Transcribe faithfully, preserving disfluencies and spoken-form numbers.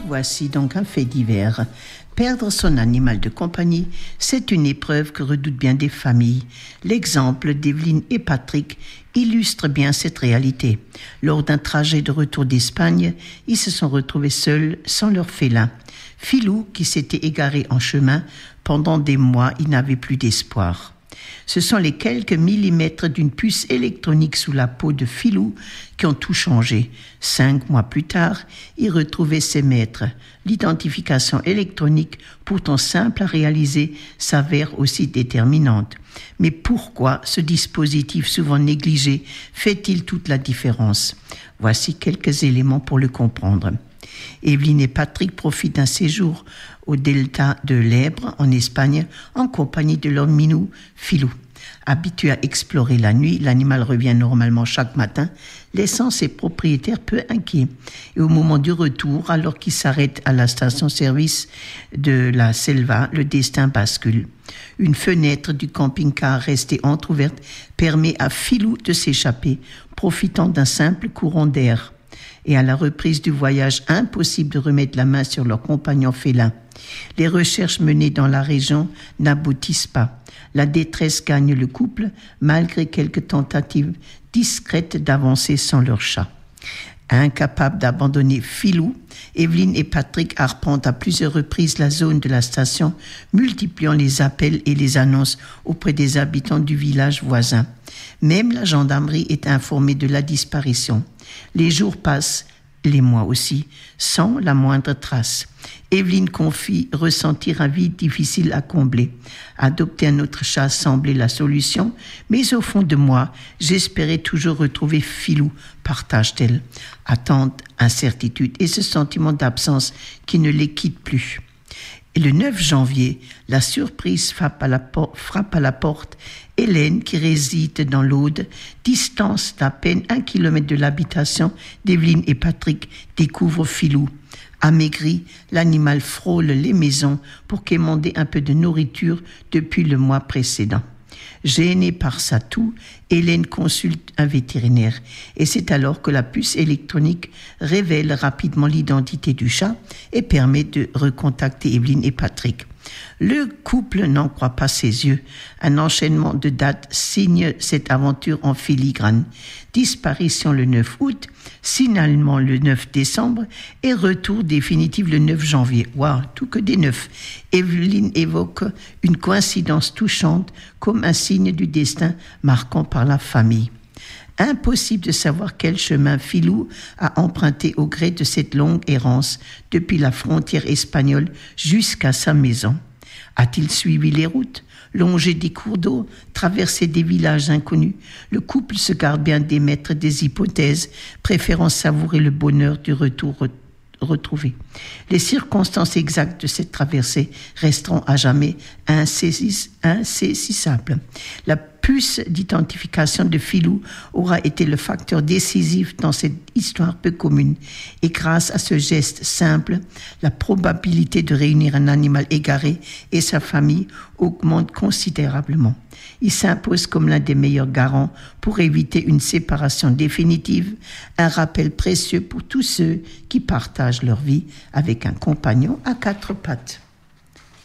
voici donc un fait divers. Perdre son animal de compagnie, c'est une épreuve que redoutent bien des familles. L'exemple d'Evelyne et Patrick illustre bien cette réalité. Lors d'un trajet de retour d'Espagne, ils se sont retrouvés seuls, sans leur félin. Filou, qui s'était égaré en chemin, pendant des mois, il n'avait plus d'espoir. Ce sont les quelques millimètres d'une puce électronique sous la peau de Filou qui ont tout changé. Cinq mois plus tard, il retrouvait ses maîtres. L'identification électronique, pourtant simple à réaliser, s'avère aussi déterminante. Mais pourquoi ce dispositif souvent négligé fait-il toute la différence ? Voici quelques éléments pour le comprendre. Evelyne et Patrick profitent d'un séjour au delta de l'Èbre, en Espagne, en compagnie de leur minou, Filou. Habitué à explorer la nuit, l'animal revient normalement chaque matin, laissant ses propriétaires peu inquiets. Et au moment du retour, alors qu'il s'arrête à la station-service de la Selva, le destin bascule. Une fenêtre du camping-car restée entrouverte permet à Filou de s'échapper, profitant d'un simple courant d'air. Et à la reprise du voyage, impossible de remettre la main sur leur compagnon félin. Les recherches menées dans la région n'aboutissent pas. La détresse gagne le couple, malgré quelques tentatives discrètes d'avancer sans leur chat. Incapables d'abandonner Filou, Evelyne et Patrick arpentent à plusieurs reprises la zone de la station, multipliant les appels et les annonces auprès des habitants du village voisin. Même la gendarmerie est informée de la disparition. Les jours passent, les mois aussi, sans la moindre trace. Evelyne confie ressentir un vide difficile à combler. Adopter un autre chat semblait la solution, mais au fond de moi, j'espérais toujours retrouver Filou, partage-t-elle. Attente, incertitude et ce sentiment d'absence qui ne les quitte plus. Et le neuf janvier, la surprise frappe à la, por- frappe à la porte. Hélène, qui réside dans l'Aude, distance d'à peine un kilomètre de l'habitation d'Evelyne et Patrick, découvre Filou. Amaigri, l'animal frôle les maisons pour quémander un peu de nourriture depuis le mois précédent. Gênée par sa toux, Hélène consulte un vétérinaire et c'est alors que la puce électronique révèle rapidement l'identité du chat et permet de recontacter Evelyne et Patrick. Le couple n'en croit pas ses yeux. Un enchaînement de dates signe cette aventure en filigrane. Disparition le neuf août, signalement le neuf décembre et retour définitif le neuf janvier. Waouh, tout que des neufs. Evelyne évoque une coïncidence touchante comme un signe du destin marquant par la famille. Impossible de savoir quel chemin Filou a emprunté au gré de cette longue errance depuis la frontière espagnole jusqu'à sa maison. A-t-il suivi les routes, longé des cours d'eau, traversé des villages inconnus ? Le couple se garde bien d'émettre des hypothèses, préférant savourer le bonheur du retour retrouvé. Les circonstances exactes de cette traversée resteront à jamais insaisissables. La puce d'identification de Filou aura été le facteur décisif dans cette histoire peu commune. Et grâce à ce geste simple, la probabilité de réunir un animal égaré et sa famille augmente considérablement. Il s'impose comme l'un des meilleurs garants pour éviter une séparation définitive, un rappel précieux pour tous ceux qui partagent leur vie avec un compagnon à quatre pattes.